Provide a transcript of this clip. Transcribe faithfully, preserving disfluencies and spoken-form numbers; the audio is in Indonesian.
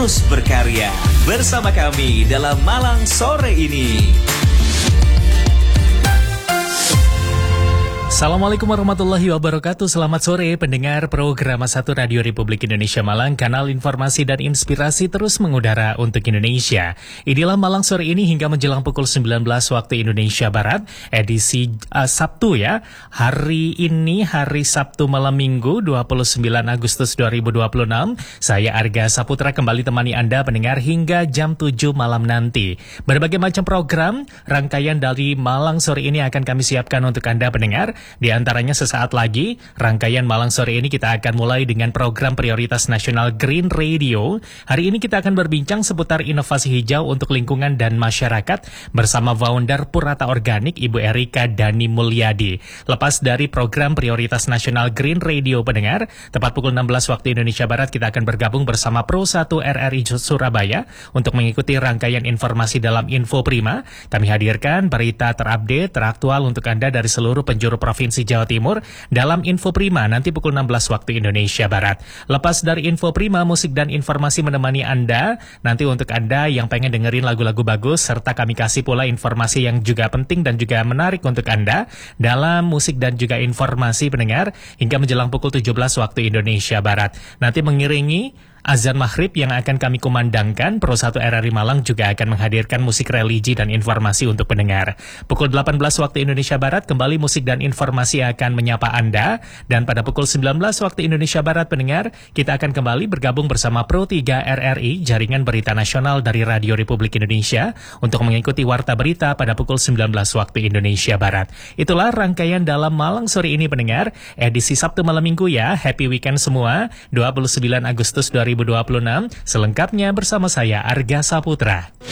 terus berkarya bersama kami dalam Malang Sore ini. Assalamualaikum warahmatullahi wabarakatuh. Selamat sore pendengar program satu Radio Republik Indonesia Malang. Kanal informasi dan inspirasi terus mengudara untuk Indonesia. Inilah Malang Sore ini hingga menjelang pukul sembilan belas waktu Indonesia Barat. Edisi uh, Sabtu ya. Hari ini hari Sabtu malam Minggu dua puluh sembilan Agustus dua ribu dua puluh enam. Saya Arga Saputra kembali temani Anda pendengar hingga jam tujuh malam nanti. Berbagai macam program rangkaian dari Malang Sore ini akan kami siapkan untuk Anda pendengar. Di antaranya sesaat lagi, rangkaian Malang Sore ini kita akan mulai dengan program prioritas nasional Green Radio. Hari ini kita akan berbincang seputar inovasi hijau untuk lingkungan dan masyarakat bersama founder Purata Organik, Ibu Erika Dani Mulyadi. Lepas dari program prioritas nasional Green Radio pendengar, tepat pukul enam belas waktu Indonesia Barat kita akan bergabung bersama Pro satu R R I Surabaya untuk mengikuti rangkaian informasi dalam Info Prima. Kami hadirkan berita terupdate, teraktual untuk Anda dari seluruh penjuru Provinsi Jawa Timur dalam Info Prima nanti pukul enam belas waktu Indonesia Barat. Lepas dari Info Prima, musik dan informasi menemani Anda. Nanti untuk Anda yang pengen dengerin lagu-lagu bagus, serta kami kasih pula informasi yang juga penting dan juga menarik untuk Anda dalam musik dan juga informasi pendengar hingga menjelang pukul tujuh belas waktu Indonesia Barat. Nanti mengiringi azan maghrib yang akan kami kumandangkan, Pro satu R R I Malang juga akan menghadirkan musik religi dan informasi untuk pendengar. Pukul delapan belas waktu Indonesia Barat, kembali musik dan informasi akan menyapa Anda. Dan pada pukul sembilan belas waktu Indonesia Barat pendengar, kita akan kembali bergabung bersama Pro tiga R R I, Jaringan Berita Nasional dari Radio Republik Indonesia, untuk mengikuti Warta Berita pada pukul sembilan belas waktu Indonesia Barat. Itulah rangkaian dalam Malang Sore ini pendengar, edisi Sabtu malam Minggu ya. Happy weekend semua, dua puluh sembilan Agustus dua ribu dua puluh enam. Selengkapnya bersama saya Arga Saputra.